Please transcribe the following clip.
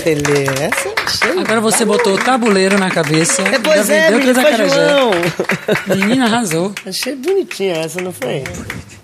Tele. Essa achei. Agora você botou o tabuleiro na cabeça. Pois já é, vendeu menino, três foi acarajé. João. Menina, arrasou. Achei bonitinha essa, não foi?